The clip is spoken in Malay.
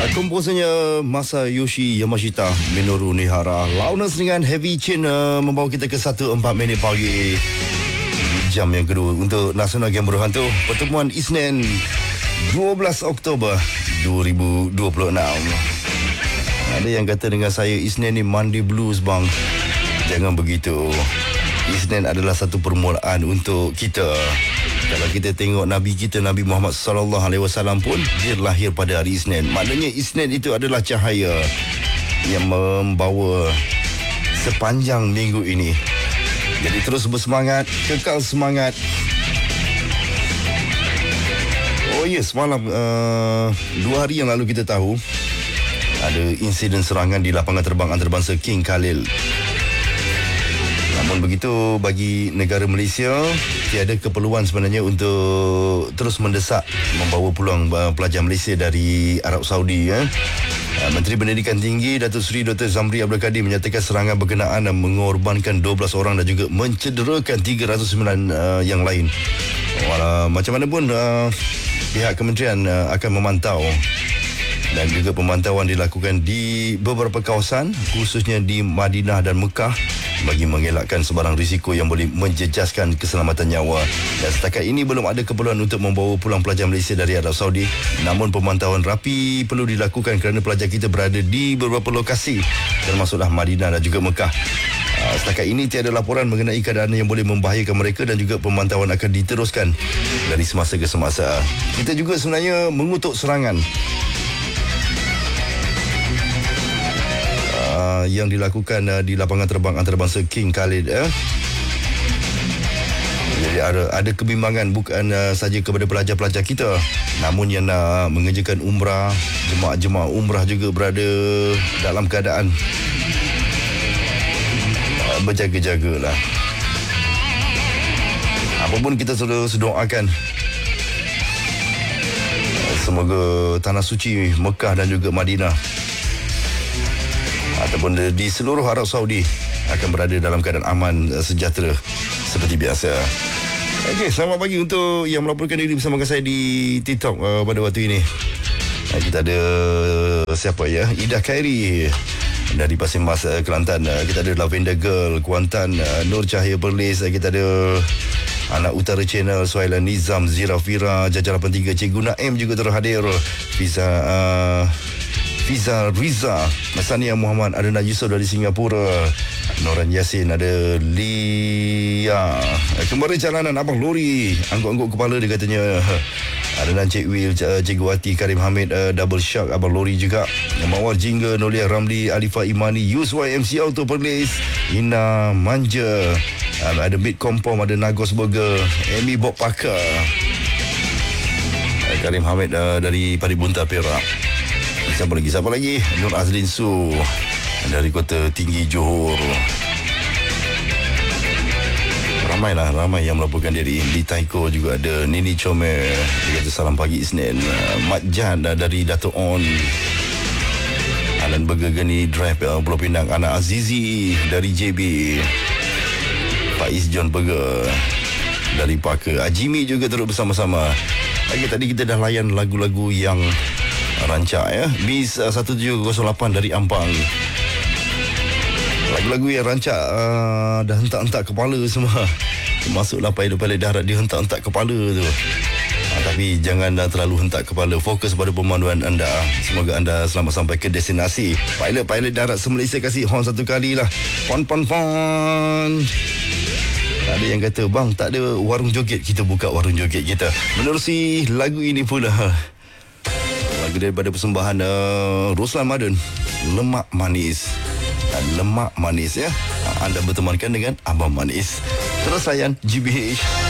Komposernya Masayoshi Yamashita, Minoru Nihara. Loudness dengan Heavy Chain membawa kita ke 1:04 pagi. Jam yang kedua untuk Nasional Game Berhantu. Pertemuan Isnin 12 Oktober 2026. Ada yang kata dengan saya, Isnin ni Monday Blues bang. Jangan begitu. Isnin adalah satu permulaan untuk kita. Kalau kita tengok Nabi kita, Nabi Muhammad sallallahu alaihi wasallam pun dia lahir pada hari Isnin. Maknanya Isnin itu adalah cahaya yang membawa sepanjang minggu ini. Jadi terus bersemangat, kekal semangat. Oh ya, semalam 2 hari yang lalu kita tahu ada insiden serangan di lapangan terbang antarabangsa King Khalil. Namun begitu, bagi negara Malaysia tiada keperluan sebenarnya untuk terus mendesak membawa pulang pelajar Malaysia dari Arab Saudi. Menteri Pendidikan Tinggi Datuk Seri Dr. Zamri Abdul Kadir menyatakan serangan berkenaan mengorbankan 12 orang dan juga mencederakan 309 yang lain. Macam mana pun pihak kementerian akan memantau, dan juga pemantauan dilakukan di beberapa kawasan khususnya di Madinah dan Mekah bagi mengelakkan sebarang risiko yang boleh menjejaskan keselamatan nyawa. Dan setakat ini belum ada keperluan untuk membawa pulang pelajar Malaysia dari Arab Saudi. Namun pemantauan rapi perlu dilakukan kerana pelajar kita berada di beberapa lokasi termasuklah Madinah dan juga Mekah. Setakat ini tiada laporan mengenai keadaan yang boleh membahayakan mereka dan juga pemantauan akan diteruskan dari semasa ke semasa. Kita juga sebenarnya mengutuk serangan yang dilakukan di lapangan terbang antarabangsa King Khalid. Jadi ada kebimbangan bukan saja kepada pelajar-pelajar kita, namun yang nak mengerjakan umrah, jemaah-jemaah umrah juga berada dalam keadaan berjaga-jagalah. Apapun kita selalu doakan semoga tanah suci Mekah dan juga Madinah ataupun di seluruh Arab Saudi akan berada dalam keadaan aman, sejahtera seperti biasa. Okey, selamat pagi untuk yang melaporkan diri bersama saya di TikTok pada waktu ini. Kita ada siapa ya? Ida Khairi dari Pasir Mas, Kelantan. Kita ada Lavender Girl Kuantan, Nur Cahaya Perlis. Kita ada Anak Utara Channel Suhailan Nizam, Zirafira, Jajar 83, Cikgu Naim juga terhadir. Fiza Riza, Masania Muhammad, ada Yusof dari Singapura, Noran Yasin, ada Lia, kembali jalanan Abang Lori, angguk-angguk kepala dia katanya. Ada Cik Will, Cikgu Wati, Karim Hamid, Double Shark, Abang Lori juga. Mawar Jingga, Nolia Ramli, Alifah Imani, YMC Auto Perlis, Ina Manja, ada Bit Kompom, ada Nagos Burger, Amy Bob Parker, Karim Hamid dari Paribunta Perak. Siapa lagi? Nur Azlin Su dari Kota Tinggi Johor. Ramai yang melaporkan diri. Di Taiko juga ada Nini Chome, dia kata salam pagi Isnin. Mat Jan dari Dato' On, Alan Burger Gani Drive Pulau Pinang, Anak Azizi dari JB, Faiz John Burger dari Parker, Ajimi juga turut bersama-sama. Tadi kita dah layan lagu-lagu yang rancak ya. Bis 1708 dari Ampang. Lagu-lagu yang rancak dah hentak-hentak kepala semua. Termasuklah pilot-pilot darat dia hentak-hentak kepala tu. Tapi jangan terlalu hentak kepala. Fokus pada pemanduan anda. Semoga anda selamat sampai ke destinasi. Pilot-pilot darat se-Malaysia kasih horn satu kali lah. Pon. Ada yang kata, bang tak ada warung joget. Kita buka warung joget kita. Menerusi lagu ini pula, lagu daripada persembahan Roslan Madun, Lemak Manis. Lemak Manis ya. Anda bertemankan dengan Abang Manis. Terus layan GBH.